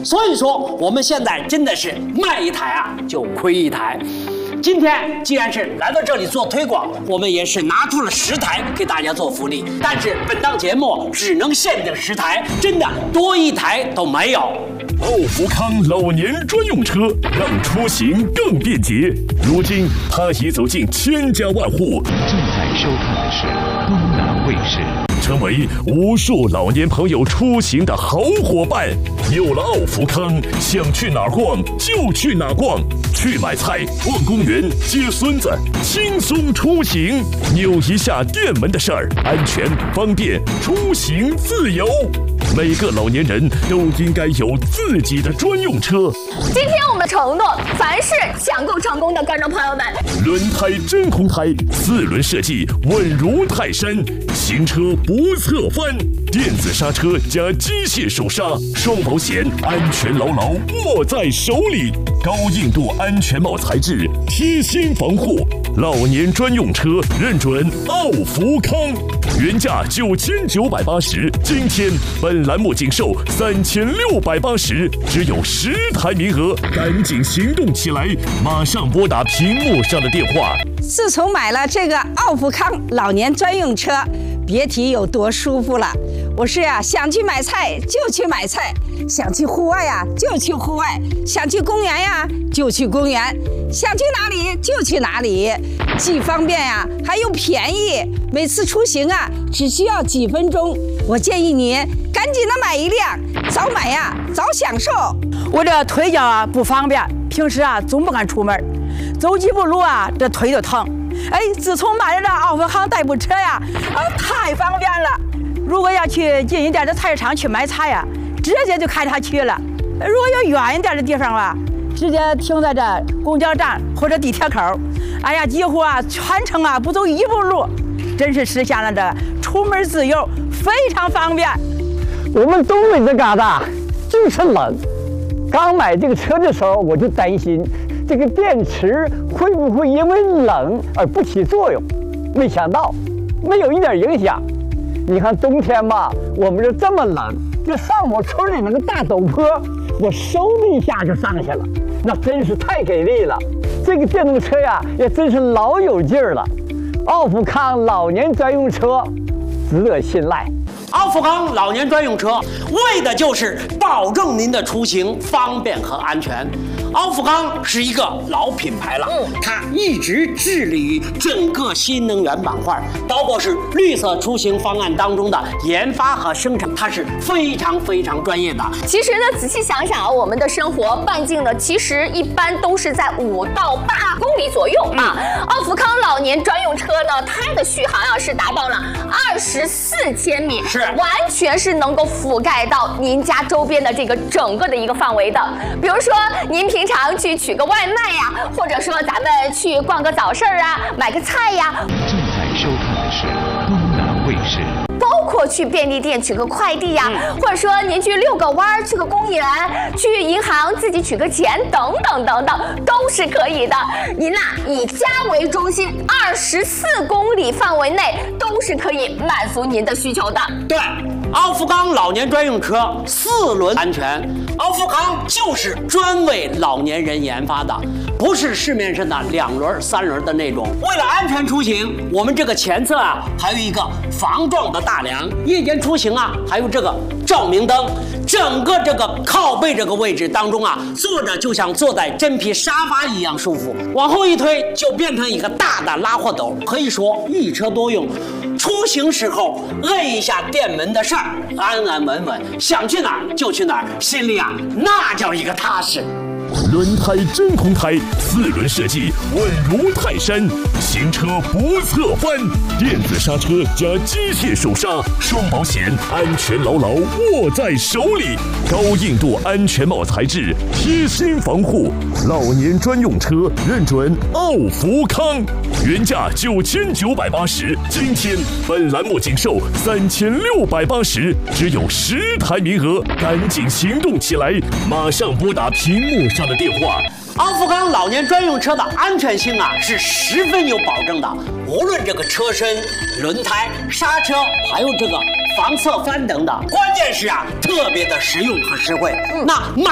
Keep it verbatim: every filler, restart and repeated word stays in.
所以说我们现在真的是卖一台啊就亏一台。今天既然是来到这里做推广，我们也是拿出了十台给大家做福利，但是本档节目只能限定十台，真的多一台都没有。 奥福康老年专用车让出行更便捷，如今它已走进千家万户。 正在收看的是东南卫视， 成为无数老年朋友出行的好伙伴。有了奥福康，想去哪儿逛就去哪儿逛，去买菜、逛公园、接孙子，轻松出行。扭一下电门的事儿，安全、方便、出行自由。每个老年人都应该有自己的专用车。 今天我们承诺，凡是抢购成功的观众朋友们， 轮胎真空胎，四轮设计稳如泰山，行车不侧翻，电子刹车加机械手刹，双保险，安全牢牢握在手里。高硬度安全帽材质，贴心防护，老年专用车认准奥福康，原价九千九百八十，今天本栏目仅售三千六百八十，只有十台名额，赶紧行动起来！马上拨打屏幕上的电话。 自从买了这个奥福康老年专用车，别提有多舒服了。我是呀、啊，想去买菜就去买菜，想去户外呀、啊、就去户外，想去公园呀、啊、就去公园，想去哪里就去哪里，既方便呀、啊、还又便宜。每次出行啊只需要几分钟，我建议你赶紧的买一辆，早买呀早享受。 我这腿脚啊不方便，平时啊总不敢出门，走几步路啊这腿就疼。哎，自从买了这奥福康代步车呀，啊太方便了。如果要去近一点的菜市场去买菜呀，直接就开它去了。如果要远一点的地方吧，直接停在这公交站或者地铁口。哎呀，几乎啊全程啊不走一步路，真是实现了这出门自由，非常方便。 我们东北这旮瘩就是冷，刚买这个车的时候我就担心这个电池会不会因为冷而不起作用，没想到没有一点影响。你看冬天吧，我们这这么冷，这上我村里那个大陡坡，我嗖的一下就上去了，那真是太给力了。这个电动车呀，也真是老有劲儿了。奥福康老年专用车，值得信赖。 奥福康老年专用车为的就是保证您的出行方便和安全。奥福康是一个老品牌了，嗯，它一直致力于整个新能源板块，包括是绿色出行方案当中的研发和生产，它是非常非常专业的。 其实呢，仔细想想啊，我们的生活半径呢，其实一般都是在五到八公里左右啊。嗯、奥福康老年专用车呢，它的续航啊是达到了二十四千米， 是完全是能够覆盖到您家周边的这个整个的一个范围的。比如说您平平常去取个外卖呀，或者说咱们去逛个早市啊，买个菜呀。 正在收看的是东南卫视。 包括去便利店取个快递呀，嗯、或者说您去遛个弯儿，去个公园，去银行自己取个钱，等等等等，都是可以的。您呐、啊，以家为中心，二十四公里范围内都是可以满足您的需求的。 对，奥福康老年专用车四轮安全，奥福康就是专为老年人研发的，不是市面上的两轮、三轮的那种。为了安全出行，我们这个前侧啊还有一个防撞的大梁，夜间出行啊还有这个照明灯，整个这个靠背这个位置当中啊，坐着就像坐在真皮沙发一样舒服，往后一推就变成一个大的拉货斗，可以说一车多用。出行时候摁一下电门的事儿，安安稳稳，想去哪儿就去哪儿，心里啊那叫一个踏实。 轮胎真空胎，四轮设计稳如泰山，行车不侧翻，电子刹车加机械手刹，双保险，安全牢牢握在手里。高硬度安全帽材质，贴心防护，老年专用车认准奥福康，原价九千九百八十，今天本栏目仅售三千六百八十，只有十台名额，赶紧行动起来！马上拨打屏幕上的电话。 奥福康老年专用车的安全性啊是十分有保证的，无论这个车身、轮胎、刹车，还有这个防侧翻等等，关键是啊特别的实用和实惠。嗯、那买